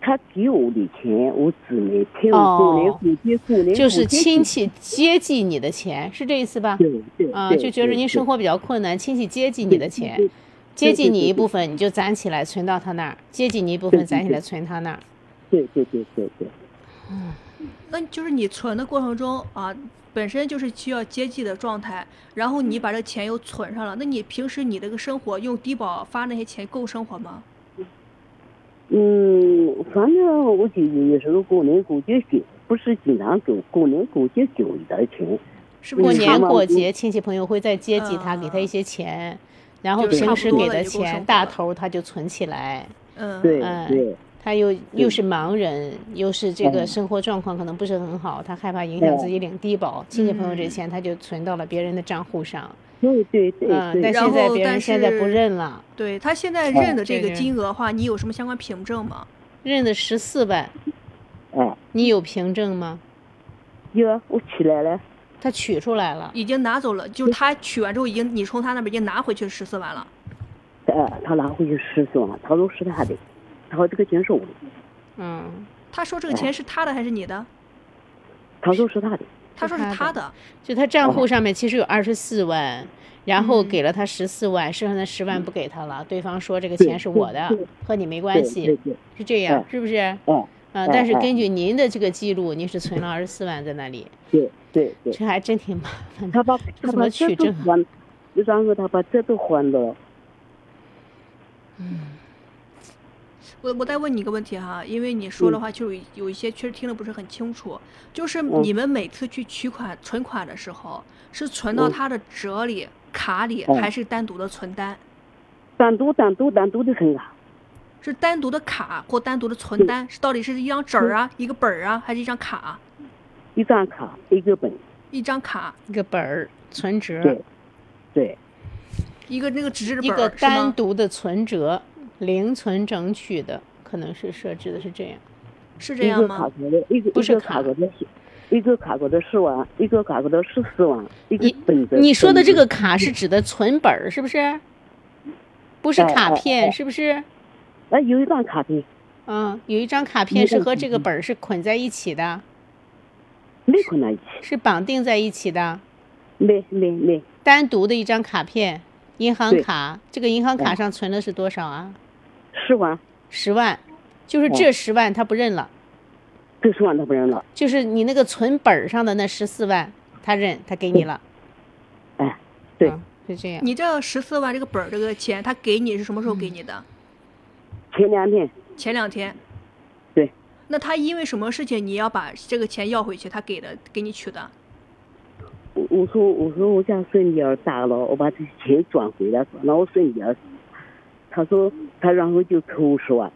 他给我的钱，我姊妹陪我过年过节， 就是亲戚接济你的钱，是这意思吧？ 对就觉得您生活比较困难，亲戚接济你的钱，接济你一部分，你就攒起来存到他那儿，接济你一部分攒起来存他那儿。 对。 那就是你存的过程中啊，本身就是需要接济的状态，然后你把这钱又存上了，那你平时你这个生活用低保发那些钱够生活吗？ 反正我就有时候过年过节给，不是经常给，过年过节给我一点钱。 是不是过年过节亲戚朋友会再接济他，给他一些钱，然后平时给的钱大头他就存起来。 对。 他又是盲人，又是这个生活状况可能不是很好，他害怕影响自己领低保，亲戚朋友这钱他就存到了别人的账户上。 对。 但现在别人现在不认了。 对，他现在认的这个金额的话，你有什么相关凭证吗？ 认的14万。你有凭证吗？ 有，我取来了。 他取出来了， 已经拿走了，就是他取完之后，你从他那边已经拿回去14万了。 他拿回去14万，他说是他的，他说这个钱是我的。 他说这个钱是他的还是你的？ 他说是他的。 他说是他的， 就他账户上面其实有24万，然后给了他14万，剩下的10万不给他了。对方说这个钱是我的，和你没关系，是这样，是不是？但是根据您的这个记录，您是存了24万在那里。 对。 这还真挺麻烦的。 他把怎么取证？ 然后他把这都还了。 我再问你一个问题哈，因为你说的话就有一些确实听得不是很清楚，就是你们每次去存款的时候，是存到他的折里、卡里，还是单独的存单？ 单独的存卡。 是单独的卡或单独的存单？到底是一张纸啊、一个本啊，还是一张卡？ 一张卡，一个本。 一张卡， 一个本儿，存折。 对。 一个那个纸质的本， 一个单独的存折，零存整取的，可能是设置的是这样。 是这样吗？ 不是卡过的，一个卡过的10万，一个卡过的14万，一个本子。 你说的这个卡是指的存本是不是？不是卡片，是不是？ 有一张卡片。 有一张卡片是和这个本是捆在一起的。 没捆在一起。 是绑定在一起的。 没。 单独的一张卡片，银行卡，这个银行卡上存的是多少啊 ？10万。 10万，就是这10万他不认了。 这10万他不认了。 就是你那个存本上的那14万，他认，他给你了。 对， 是这样。 你这14万这个本这个钱，他给你是什么时候给你的？ 前2天。 前2天。 对。 那他因为什么事情你要把这个钱要回去？他给你取的？ 我说我家孙女儿大了，我把这钱转回来，转到我孙女儿。他说他然后就扣50万。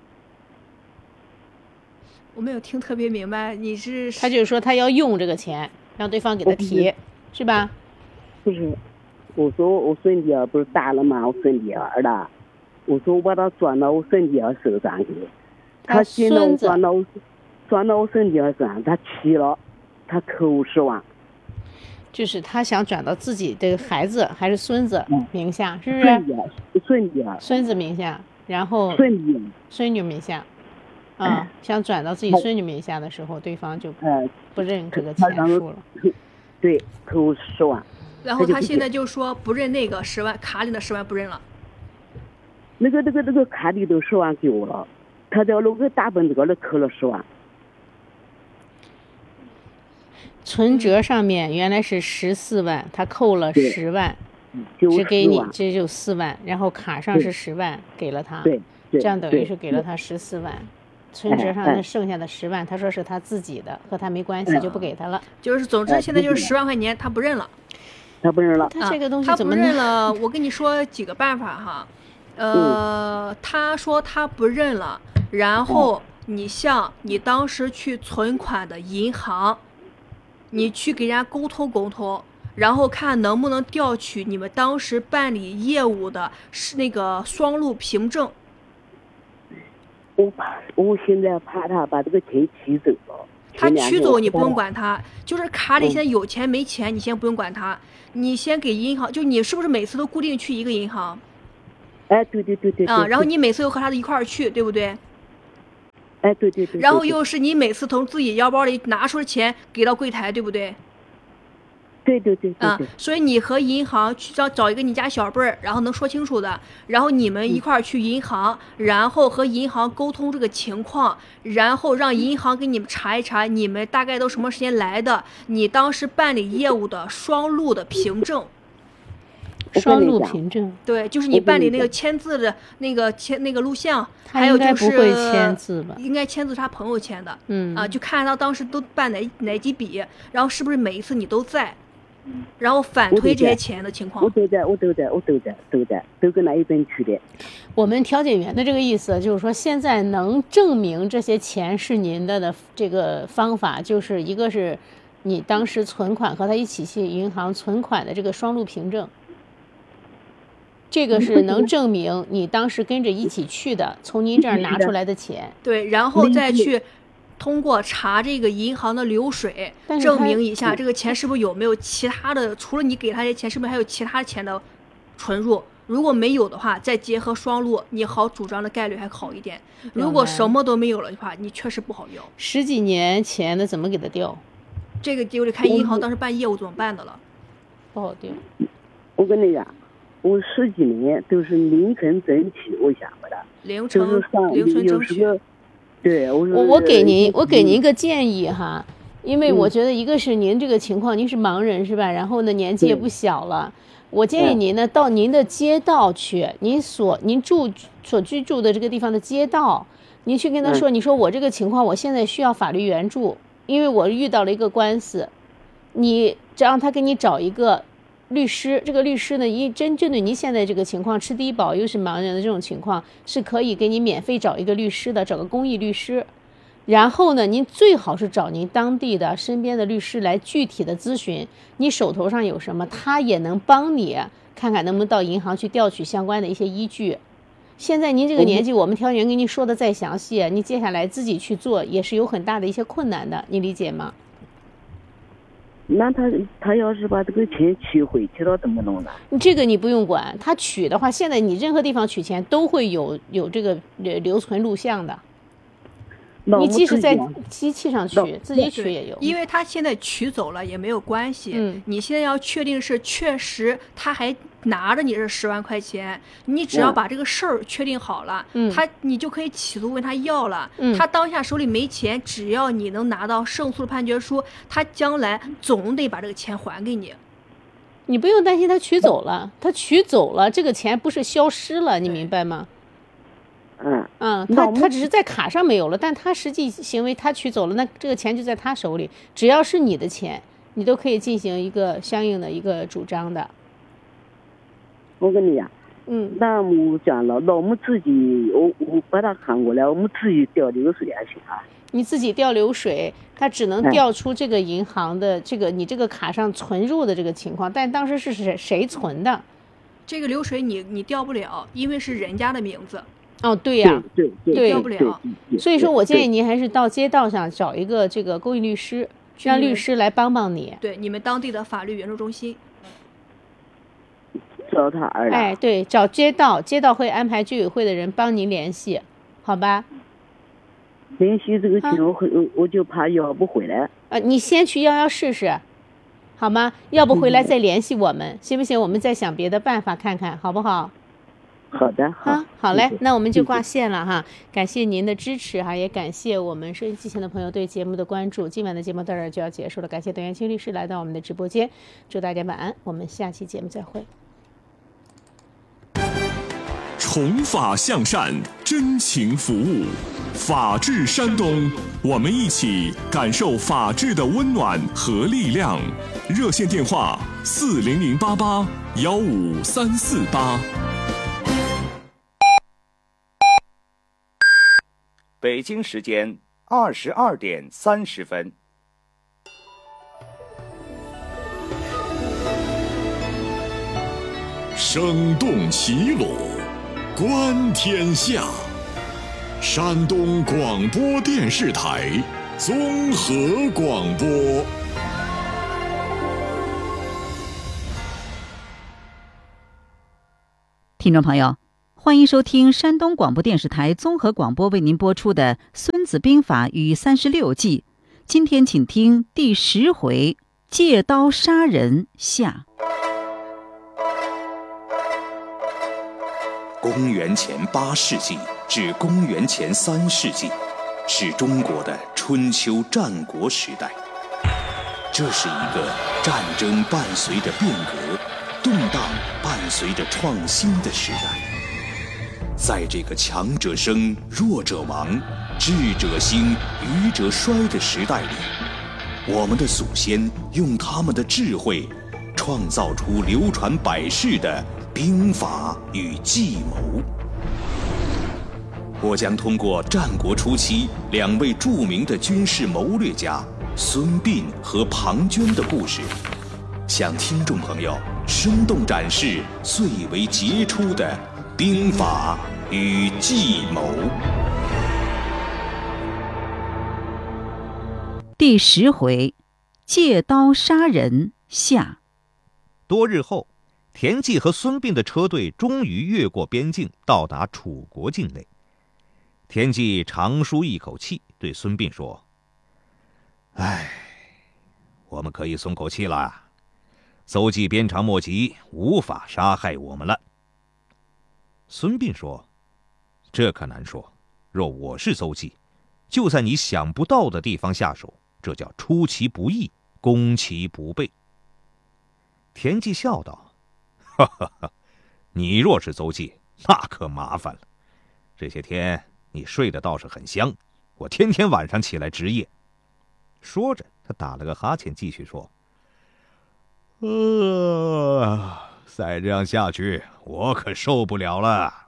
我没有听特别明白，你是？ 他就是说他要用这个钱，让对方给他提，是吧？ 不是，我说我孙女儿不是大了吗？我孙女儿的，我说我把他转到我孙女儿手上去，他现在转到我孙女儿手上，他提了，他扣50万。 就是他想转到自己的孩子还是孙子名下，是不是？孙子名下，然后孙女名下，想转到自己孙女名下的时候，对方就不认这个钱数了。 对，扣10万。 然后他现在就说不认那个10万，卡里的10万不认了。 那个卡里都10万给我了，他在那个大本子高头扣了10万。 存折上面原来是14万，他扣了10万，只给你，这就4万，然后卡上是10万给了他，这样等于是给了他14万。存折上那剩下的10万，他说是他自己的，和他没关系，就不给他了。 就是总之现在就是10万块钱他不认了。 他不认了。 他这个东西怎么他不认了？我跟你说几个办法哈。他说他不认了，然后你向你当时去存款的银行。你去给人家沟通，然后看能不能调取你们当时办理业务的是那个双录凭证。 我现在怕他把这个钱取走了。 他取走你不用管他，就是卡里现在有钱没钱，你先不用管他，你先给银行，就你是不是每次都固定去一个银行？ 对。 然后你每次又和他一块儿去，对不对？ 哎，对。 然后又是你每次从自己腰包里拿出钱给到柜台，对不对？ 对。 所以你和银行去找一个你家小辈儿，然后能说清楚的，然后你们一块儿去银行，然后和银行沟通这个情况，然后让银行给你们查一查你们大概都什么时间来的，你当时办理业务的双录的凭证。 双录凭证， 对，就是你办理那个签字的那个录像，还有就是不会签字吧？ 应该签字是他朋友签的，就看他当时都办哪几笔，然后是不是每一次你都在，然后反推这些钱的情况。 我都在，都跟那一边去的。 我们调解员的这个意思就是说，现在能证明这些钱是您的这个方法，就是一个是你当时存款和他一起去银行存款的这个双录凭证。这个是能证明你当时跟着一起去的，从您这儿拿出来的钱。 对，然后再去通过查这个银行的流水，证明一下这个钱是不是有没有其他的，除了你给他这钱，是不是还有其他钱的存入？如果没有的话，再结合双录，你好主张的概率还好一点。如果什么都没有了的话，你确实不好要。 10几年前的怎么给他调？ 这个就得看银行当时办业务怎么办的了。 不好调。 我跟你讲。我10几年都是凌晨争取，我想过的， 凌晨争取。 对， 我给您一个建议哈，因为我觉得一个是您这个情况，您是盲人是吧？然后呢年纪也不小了，我建议您呢到您的街道去，您所居住的这个地方的街道，您去跟他说，你说我这个情况，我现在需要法律援助，因为我遇到了一个官司，你让他给你找一个律师，这个律师呢，针对您现在这个情况，吃低保又是盲人的这种情况，是可以给你免费找一个律师的，找个公益律师。然后呢，您最好是找您当地的身边的律师来具体的咨询，你手头上有什么，他也能帮你看看能不能到银行去调取相关的一些依据。现在您这个年纪，我们调解员给您说的再详细，你接下来自己去做也是有很大的一些困难的，你理解吗？ 那他要是把这个钱取回去了怎么弄呢？ 这个你不用管，他取的话，现在你任何地方取钱都会有这个留存录像的。你即使在机器上取，自己取也有。 因为他现在取走了也没有关系，你现在要确定是确实他还拿着你这10万块钱，你只要把这个事儿确定好了，你就可以起诉问他要了。他当下手里没钱，只要你能拿到胜诉判决书，他将来总得把这个钱还给你。 你不用担心他取走了，这个钱不是消失了，你明白吗？他只是在卡上没有了，但他实际行为他取走了，那这个钱就在他手里，只要是你的钱，你都可以进行一个相应的一个主张的。 我跟你讲，那我讲了，那我们自己，我把它看过来，我们自己调流水还行啊。 你自己调流水，它只能调出这个银行的你这个卡上存入的这个情况，但当时是谁存的？ 这个流水你调不了，因为是人家的名字。 哦，对呀， 对， 调不了。 所以说我建议您还是到街道上找一个这个公益律师，让律师来帮你。 对，你们当地的法律援助中心。 找他儿子。 哎，对，找街道会安排居委会的人帮您联系，好吧？ 联系这个钱，我就怕要不回来。 你先去11试试，好吗？要不回来再联系我们，行不行？我们再想别的办法看看，好不好？ 好的， 好嘞，那我们就挂线了哈。感谢您的支持哈，也感谢我们收音机前的朋友对节目的关注。今晚的节目到这儿就要结束了，感谢董元清律师来到我们的直播间，祝大家晚安，我们下期节目再会。 从法向善，真情服务，法治山东，我们一起感受法治的温暖和力量。热线电话40088-15348。 北京时间22点30分。 声动齐鲁，观天下。山东广播电视台综合广播。 听众朋友，欢迎收听山东广播电视台综合广播为您播出的孙子子兵法》与36计。今天请听第10回借刀杀人下。 公元前8世纪至公元前3世纪，是中国的春秋战国时代。这是一个战争伴随着变革，动荡伴随着创新的时代。在这个强者生、弱者亡、智者兴、愚者衰的时代里，我们的祖先用他们的智慧，创造出流传百世的兵法与计谋。我将通过战国初期2位著名的军事谋略家孙膑和庞涓的故事，向听众朋友生动展示最为杰出的兵法与计谋。 第10回借刀杀人下。 多日后，田忌和孙膑的车队终于越过边境，到达楚国境内。田忌长舒一口气，对孙膑说：“哎，我们可以松口气了，邹忌鞭长莫及，无法杀害我们了。”孙膑说：“这可难说，若我是邹忌，就在你想不到的地方下手，这叫出其不意，攻其不备。”田忌笑道：“哈哈哈，你若是邹忌，那可麻烦了。这些天你睡得倒是很香，我天天晚上起来值夜。”说着，他打了个哈欠，继续说：“再这样下去，我可受不了了。”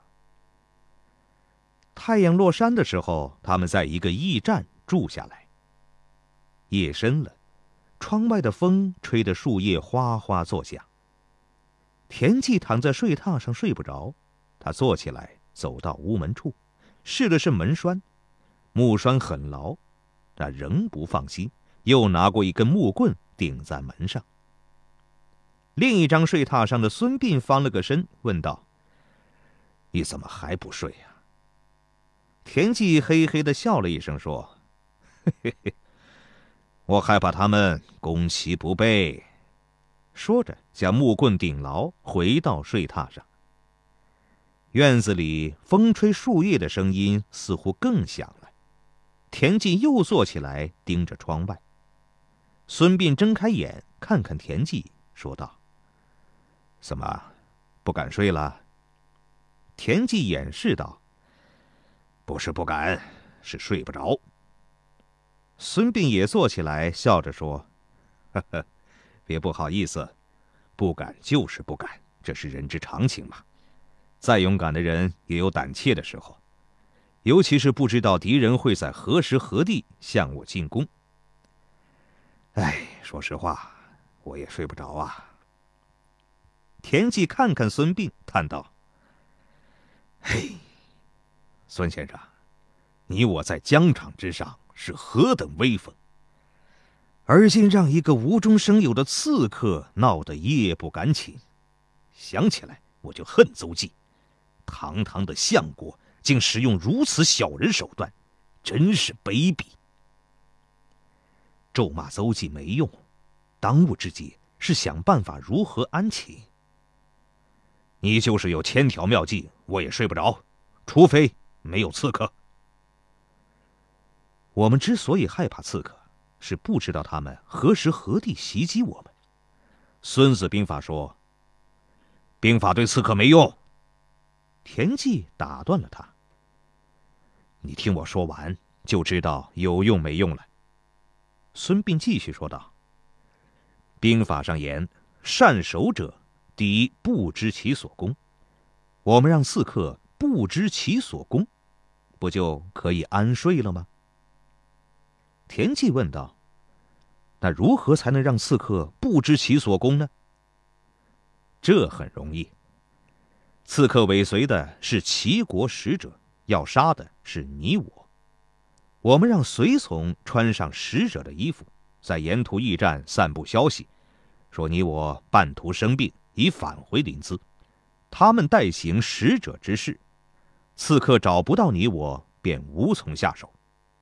太阳落山的时候，他们在一个驿站住下来。夜深了，窗外的风吹得树叶哗哗作响。田忌躺在睡榻上睡不着，他坐起来走到屋门处，试了试门栓，木栓很牢，他仍不放心，又拿过一根木棍顶在门上。另一张睡榻上的孙膑翻了个身，问道：“你怎么还不睡呀？”田忌嘿嘿地笑了一声，说：“嘿嘿嘿，我害怕他们攻其不备。”说着，将木棍顶牢，回到睡榻上。院子里风吹树叶的声音似乎更响了。田忌又坐起来，盯着窗外。孙膑睁开眼，看看田忌，说道：“怎么，不敢睡了？”田忌掩饰道：“不是不敢，是睡不着。”孙膑也坐起来，笑着说：“呵呵，别不好意思，不敢就是不敢，这是人之常情嘛。再勇敢的人也有胆怯的时候，尤其是不知道敌人会在何时何地向我进攻。哎，说实话，我也睡不着啊。”田忌看看孙膑，叹道：“嘿，孙先生，你我在疆场之上是何等威风，而今让一个无中生有的刺客闹得夜不敢寝，想起来我就恨邹忌，堂堂的相国竟使用如此小人手段，真是卑鄙。咒骂邹忌没用，当务之急是想办法如何安寝。你就是有千条妙计，我也睡不着，除非没有刺客。我们之所以害怕刺客，是不知道他们何时何地袭击我们。孙子兵法说，兵法对刺客没用。田忌打断了他：“你听我说完，就知道有用没用了。”孙膑继续说道：“兵法上言，善守者，敌不知其所攻。我们让刺客不知其所攻，不就可以安睡了吗？”田忌问道：“那如何才能让刺客不知其所攻呢？”这很容易。刺客尾随的是齐国使者，要杀的是你我。我们让随从穿上使者的衣服，在沿途驿站散布消息，说你我半途生病，已返回临淄。他们代行使者之事，刺客找不到你我，便无从下手。